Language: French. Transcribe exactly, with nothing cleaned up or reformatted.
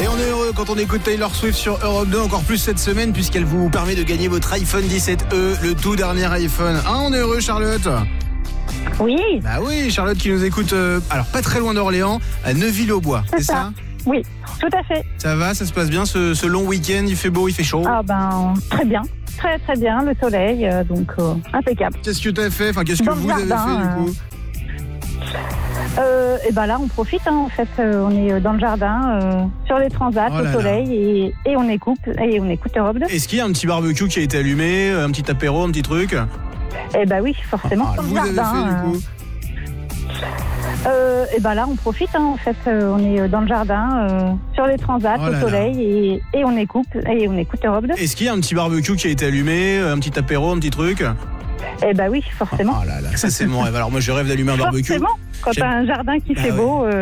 Et on est heureux quand on écoute Taylor Swift sur Europe deux, encore plus cette semaine puisqu'elle vous permet de gagner votre iPhone dix-sept E, le tout dernier iPhone. Hein, on est heureux, Charlotte? Oui. Bah oui, Charlotte qui nous écoute, euh, alors pas très loin d'Orléans, à Neuville-aux-Bois, c'est, C'est ça, ça. Oui, tout à fait. Ça va, ça se passe bien ce, ce long week-end, il fait beau, il fait chaud? Ah ben, très bien. Très très bien, le soleil, euh, donc euh, impeccable. Qu'est-ce que t'as fait? Enfin, qu'est-ce que Dans le vous avez jardin, fait du coup? Euh, et ben là, on profite, hein, en fait, euh, on est dans le jardin, euh, sur les transats, Oh là au soleil, et, et on écoute, et on écoute Europe deux. Est-ce qu'il y a un petit barbecue qui a été allumé, un petit apéro, un petit truc? Et ben oui, forcément, Ah, dans le vous avez jardin. fait du coup? Euh, et ben là, on profite, hein, en fait, euh, on est dans le jardin, euh, sur les transats, Oh là au là. soleil, et, et on écoute, et on écoute Europe deux. Est-ce qu'il y a un petit barbecue qui a été allumé, un petit apéro, un petit truc? Et ben oui, forcément. Oh là là, ça c'est mon rêve. Alors moi je rêve d'allumer un barbecue. Forcément, quand J'aime- t'as un jardin qui Ah fait ouais. beau. euh,